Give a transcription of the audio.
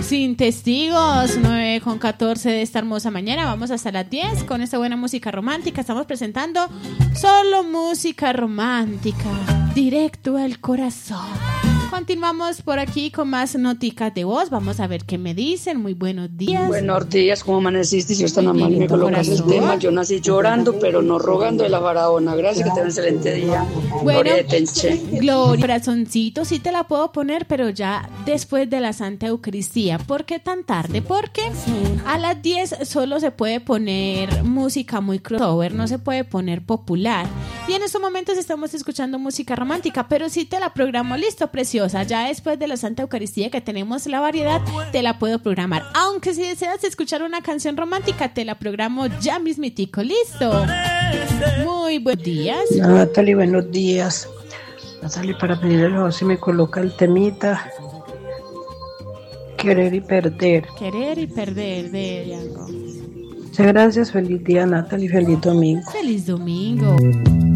Sin testigos, 9:14 de esta hermosa mañana. Vamos hasta las 10 con esta buena música romántica. Estamos presentando solo música romántica, directo al corazón. Continuamos por aquí con más noticas de voz. Vamos a ver qué me dicen. Muy buenos días. Buenos días, ¿cómo amaneciste? Si tan amable me colocas el tema. Yo nací llorando, pero no rogando de la faraona. Gracias, que tengan un excelente día. Bueno, Gloria de Tenche. Gloria, corazoncito, sí te la puedo poner, pero ya después de la Santa Eucaristía. ¿Por qué tan tarde? Porque a las 10 solo se puede poner música muy crossover, no se puede poner popular. Y en estos momentos estamos escuchando música romántica, pero sí te la programo, listo, preciosa. Ya después de la Santa Eucaristía, que tenemos la variedad, te la puedo programar. Aunque si deseas escuchar una canción romántica, te la programo ya mismitico, listo. Muy buenos días. Natalie, buenos días. Natalie, para pedirle a Dios si me coloca el temita Querer y Perder. Querer y perder de Django. Muchas gracias, feliz día, Natalie, feliz domingo. Feliz domingo.